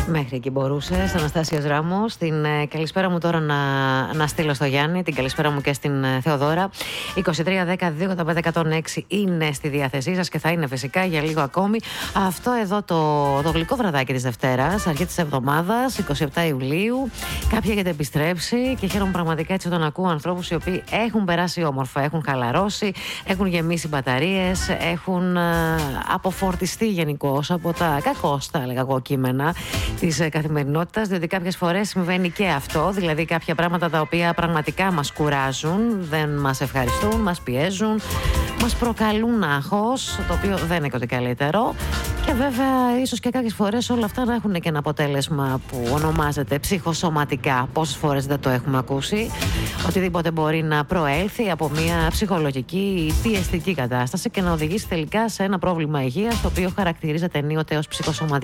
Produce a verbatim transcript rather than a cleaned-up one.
Μέχρι εκεί μπορούσες, Αναστάσιος Ράμος. Την ε, καλησπέρα μου τώρα να, να στείλω στο Γιάννη, την καλησπέρα μου και στην ε, Θεοδώρα. είκοσι τρία δέκα δύο ογδόντα πέντε εκατόν έξι είναι στη διάθεσή σας και θα είναι φυσικά για λίγο ακόμη. Αυτό εδώ το, το γλυκό βραδάκι της Δευτέρας, αρχή της εβδομάδας, εικοστή εβδόμη Ιουλίου. Κάποιοι έχετε επιστρέψει και χαίρομαι πραγματικά έτσι όταν ακούω ανθρώπους οι οποίοι έχουν περάσει όμορφα, έχουν χαλαρώσει, έχουν γεμίσει μπαταρίες, έχουν ε, αποφορτιστεί γενικώς από τα κακώς, τα έλεγα εγώ, κείμενα της καθημερινότητας, διότι κάποιες φορές συμβαίνει και αυτό, δηλαδή κάποια πράγματα τα οποία πραγματικά μας κουράζουν, δεν μας ευχαριστούν, μας πιέζουν, μας προκαλούν άγχος, το οποίο δεν είναι και ότι καλύτερο. Και βέβαια ίσως και κάποιες φορές όλα αυτά να έχουν και ένα αποτέλεσμα που ονομάζεται ψυχοσωματικά. Πόσες φορές δεν το έχουμε ακούσει? Οτιδήποτε μπορεί να προέλθει από μια ψυχολογική ή πιεστική κατάσταση και να οδηγήσει τελικά σε ένα πρόβλημα υγείας, το οποίο χαρακτηρίζεται ενίοτε ως ψυχοσωματικό.